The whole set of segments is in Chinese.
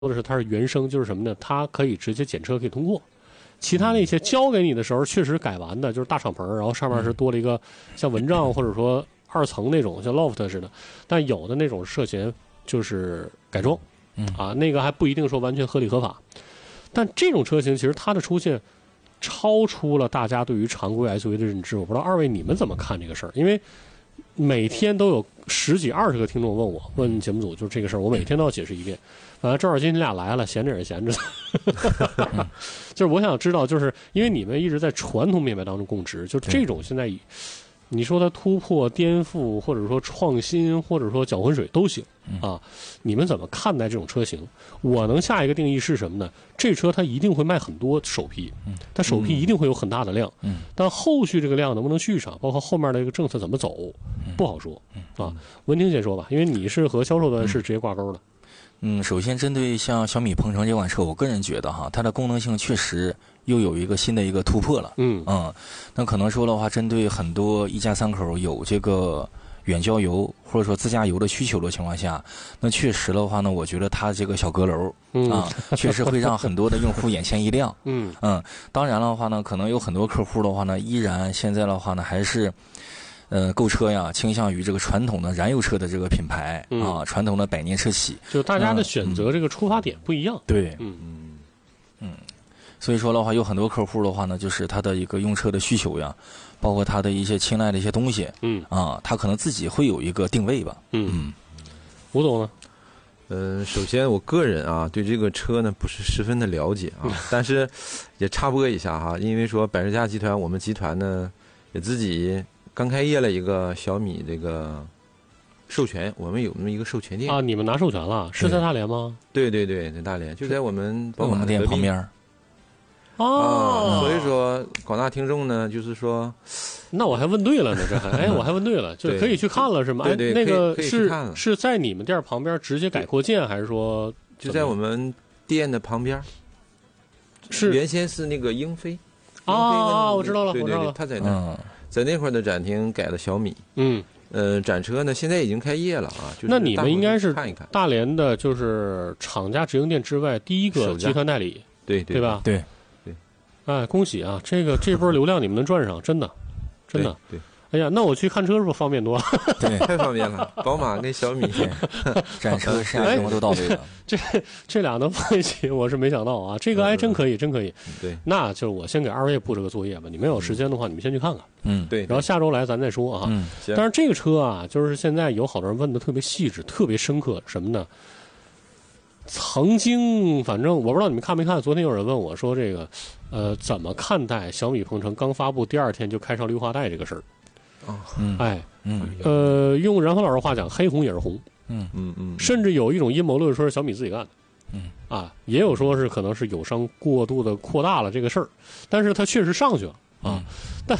的是它是原生，就是什么呢？它可以直接检车可以通过。其他那些交给你的时候，确实改完的，就是大敞篷，然后上面是多了一个像蚊帐或者说2层那种像 loft 似的，但有的那种涉嫌就是改装，那个还不一定说完全合理合法。但这种车型其实它的出现超出了大家对于常规 SUV 的认知，我不知道二位你们怎么看这个事儿？因为每天都有10几20个听众问节目组，就是这个事儿，我每天都要解释一遍。反正正好今天你俩来了，闲着也是闲着，就是我想知道，就是因为你们一直在传统品牌当中供职，就这种现在你说它突破、颠覆，或者说创新，或者说搅浑水都行啊。你们怎么看待这种车型？我能下一个定义是什么呢？这车它一定会卖很多首批，它首批一定会有很大的量，但后续这个量能不能续上，包括后面的一个政策怎么走，不好说啊。文婷先说吧，因为你是和销售端是直接挂钩的。 首先针对像小米鹏程这款车，我个人觉得哈，它的功能性确实又有一个新的一个突破了。那可能说的话，针对很多一家3口有这个远郊游或者说自驾游的需求的情况下，那确实的话呢，我觉得它这个小阁楼确实会让很多的用户眼前一亮。当然的话呢，可能有很多客户的话呢，依然现在的话呢，还是购车呀，倾向于这个传统的燃油车的这个品牌传统的百年车企， 就大家的选择这个出发点不一样。 对，所以说的话，有很多客户的话呢，就是他的一个用车的需求呀，包括他的一些青睐的一些东西，他可能自己会有一个定位吧。 吴总呢？首先我个人对这个车呢不是十分的了解但是也插播一下哈，因为说百世家集团，我们集团呢也自己刚开业了一个小米这个授权，我们有那么一个授权店你们拿授权了？是在大连吗？ 对，在大连，就在我们宝马店旁边。 所以说广大听众呢，就是说， 那我还问对了呢，这还我还问对了，就可以去看了是吗？ 对， 那个是在你们店旁边直接改扩建，还是说就在我们店的旁边？ 是原先是那个英飞我知道了， 对，他在那儿。在那块儿的展厅改了小米，展车呢现在已经开业了就是那你们应该是看一看大连的，就是厂家直营店之外第一个集团代理， 对吧？ 对。 哎，恭喜啊！这波流量你们能赚上，真的。 对。 哎呀，那我去看车是不是方便多了？ 对，太方便了。宝马跟小米展车试驾都到位了。 这俩能放一起，我是没想到啊。这个真可以。 对， 那就是我先给2位布这个作业吧。你们有时间的话，你们先去看看。 对。 然后下周来咱再说啊。但是这个车就是现在有好多人问的特别细致、特别深刻，什么呢？曾经，反正我不知道你们看没看。昨天有人问我说，这个，怎么看待小米鹏程刚发布第2天就开上绿化带这个事儿？用然峰老师话讲，黑红也是红。甚至有一种阴谋论说是小米自己干的。也有说是可能是友商过度的扩大了这个事儿，但是它确实上去了但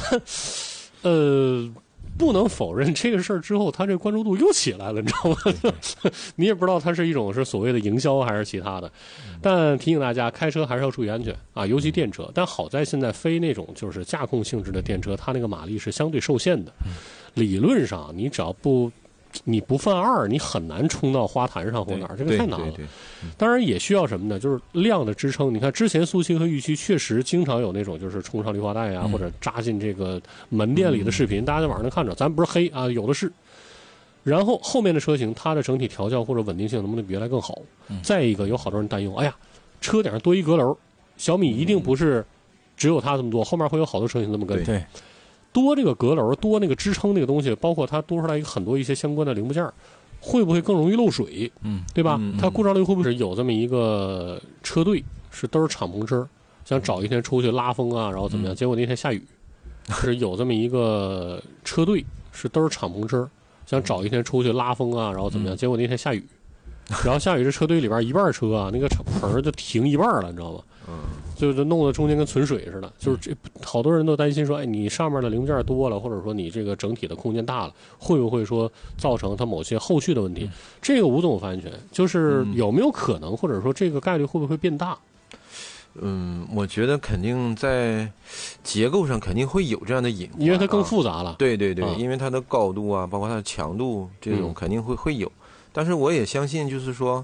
不能否认这个事儿之后，它这关注度又起来了，你知道吗？你也不知道它是一种是所谓的营销还是其他的，但提醒大家，开车还是要注意安全尤其电车。但好在现在非那种就是驾控性质的电车，它那个马力是相对受限的。理论上，你只要你不犯2，你很难冲到花坛上或哪儿，这个太难了。当然也需要什么呢？就是量的支撑。你看之前苏七和玉七确实经常有那种就是冲上绿化带或者扎进这个门店里的视频，大家在网上能看着。咱不是黑有的是。然后后面的车型，它的整体调教或者稳定性能不能比原来更好？再一个，有好多人担忧，哎呀，车顶上多一阁楼，小米一定不是只有它这么多，后面会有好多车型这么跟。 对。 多这个阁楼，多那个支撑那个东西，包括它多出来很多一些相关的零部件，会不会更容易漏水？对吧？它故障率会不会有这么一个车队都是敞篷车，想找一天出去拉风然后怎么样？结果那天下雨，是有这么一个车队都是敞篷车，想找一天出去拉风然后怎么样？结果那天下雨，然后下雨这车队里边一半车那个棚就停一半了，你知道吗？就是弄得中间跟存水似的，就是好多人都担心说，你上面的零部件多了，或者说你这个整体的空间大了，会不会说造成它某些后续的问题？这个吴总发言权，就是有没有可能，或者说这个概率会不会变大？ 我觉得肯定在结构上肯定会有这样的隐患， 因为它更复杂了。 对，因为它的高度包括它的强度这种肯定会有。但是我也相信，就是说，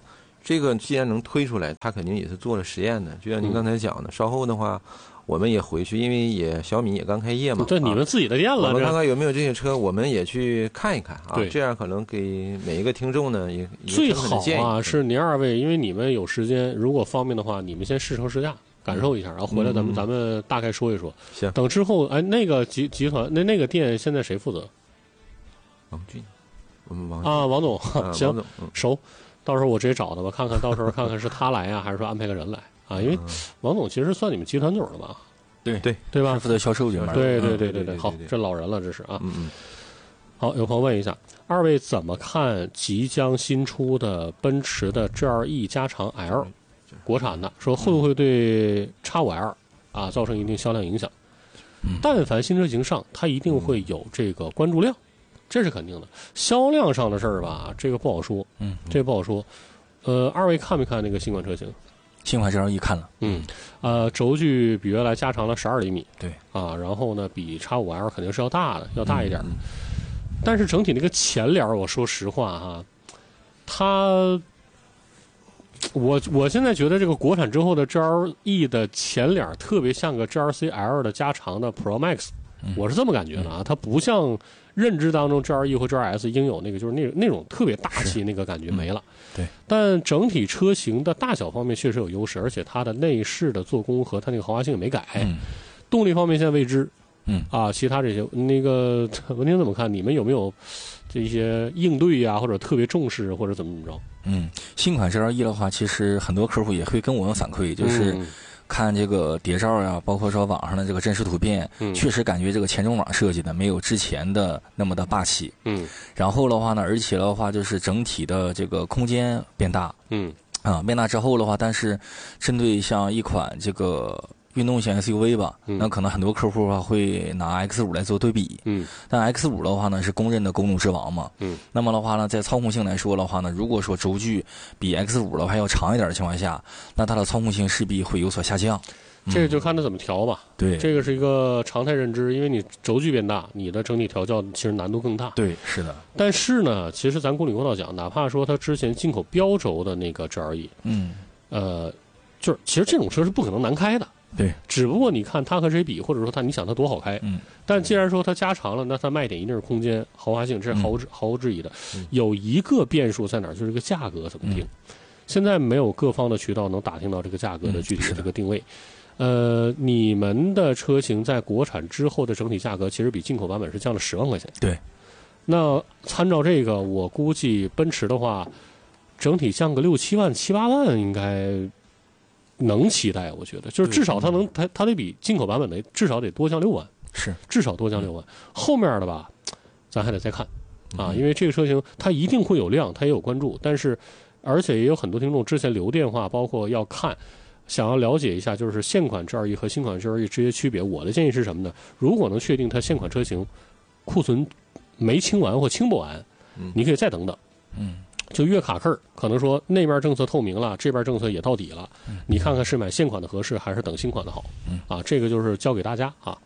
这个既然能推出来，它肯定也是做了实验的。就像您刚才讲的，稍后的话，我们也回去，因为小米也刚开业嘛， 对，你们自己的店了， 我们看看有没有这些车，我们也去看一看啊。 对， 这样可能给每一个听众呢也最好啊，是您二位，因为你们有时间，如果方便的话，你们先试乘试驾。感受一下，然后回来咱们大概说一说。 行， 等之后，哎，那个集团那个店现在谁负责？ 王俊，我们王总，行，熟。到时候我直接找他吧，看看到时候看看是他来呀，还是说安排个人来啊？因为王总其实算你们集团总的吧？ 对吧？ 负责销售这边。 对，好，这老人了，这是啊。好，有朋友问一下，二位怎么看即将新出的奔驰的 GLE 加长 L？国产的说会不会对 X5L 啊造成一定销量影响？但凡新车型上，它一定会有这个关注量，这是肯定的。销量上的事儿吧，这个不好说，这个不好说。二位看没看那个新款车型？ 新款 GLE 看了， 轴距比原来加长了12厘米， 对啊，然后呢比 X5L 肯定是要大一点，但是整体那个前脸，我说实话哈，它。我现在觉得这个国产之后的 GLE 的前脸特别像个 GLC-L 的加长的 Pro Max，我是这么感觉的啊，它不像认知当中 GLE 或 GLS 应有那个就是那种特别大气那个感觉没了。 对， 但整体车型的大小方面确实有优势，而且它的内饰的做工和它那个豪华性也没改。动力方面现在未知。其他这些那个文婷怎么看？你们有没有这些应对呀，或者特别重视，或者怎么着？ 新款 GLE 的话，其实很多客户也会跟我们反馈，就是看这个谍照呀，包括说网上的这个真实图片，确实感觉这个前中网设计的没有之前的那么的霸气。然后的话呢，而且的话就是整体的这个空间变大。变大之后的话，但是针对像一款这个运动型 SUV 吧，那可能很多客户啊会拿 X5 来做对比，但 X5 的话呢是公认的公路之王嘛，那么的话呢，在操控性来说的话呢，如果说轴距比 X5 的话要长一点的情况下，那它的操控性势必会有所下降。 这个就看它怎么调吧。 对， 这个是一个常态认知，因为你轴距变大，你的整体调教其实难度更大。 对，是的。 但是呢，其实咱公理公道讲，哪怕说它之前进口标轴的那个 GLE，就是其实这种车是不可能难开的。 对， 只不过你看它和谁比，或者说你想它多好开，但既然说它加长了，那它卖点一定是空间、豪华性，这是毫无质疑的。有一个变数在哪儿，就是这个价格怎么定。现在没有各方的渠道能打听到这个价格的具体的这个定位。你们的车型在国产之后的整体价格，其实比进口版本是降了10万块钱。 对， 那参照这个，我估计奔驰的话，整体降个6、7万、7、8万应该。能期待，我觉得就是至少它得比进口版本的至少得多降6万， 是至少多降6万。后面的吧，咱还得再看啊，因为这个车型它一定会有量，它也有关注，但是而且也有很多听众之前留电话，包括要看，想要了解一下就是现款 GLE 和新款 GLE 之间区别。我的建议是什么呢？如果能确定它现款车型库存没清完或清不完，你可以再等等。就越卡克可能说那边政策透明了，这边政策也到底了，你看看是买现款的合适，还是等新款的好？这个就是交给大家啊。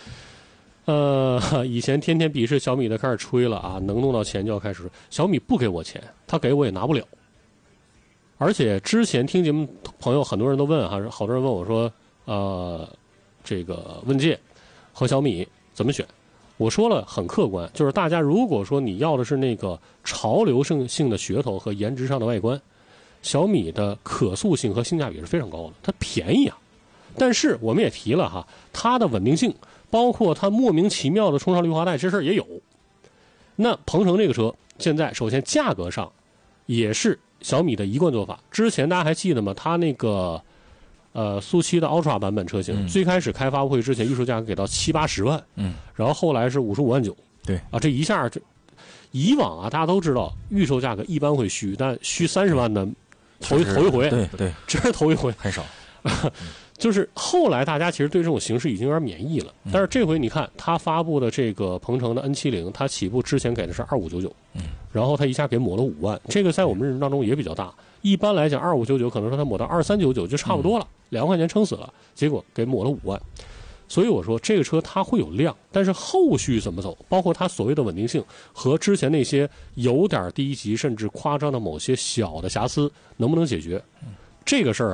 以前天天鄙视小米的开始吹了啊，能弄到钱就要开始。小米不给我钱，他给我也拿不了。而且之前听节目朋友很多人都问哈，好多人问我说，这个问界和小米怎么选？我说了很客观，就是大家如果说你要的是那个潮流性的噱头和颜值上的外观，小米的可塑性和性价比是非常高的，它便宜啊。但是我们也提了哈，它的稳定性，包括它莫名其妙的冲上绿化带，这事儿也有。那鹏程这个车现在首先价格上也是小米的一贯做法。之前大家还记得吗？它那个速七的 Ultra 版本车型，最开始开发布会之前预售价格给到70、80万，然后后来是55万9， 对啊，这一下以往啊大家都知道预售价格一般会虚，但虚30万的头一回， 对， 这是头一回， 很少。 就是后来大家其实对这种形式已经有点免疫了，但是这回你看他发布的这个鹏程的 N70，它起步之前给的是2599，然后他一下给抹了5万，这个在我们认知当中也比较大。一般来讲2599可能说他抹到2399就差不多了，2块钱撑死了，结果给抹了5万。 所以我说这个车它会有量，但是后续怎么走，包括它所谓的稳定性和之前那些有点低级甚至夸张的某些小的瑕疵能不能解决，这个事儿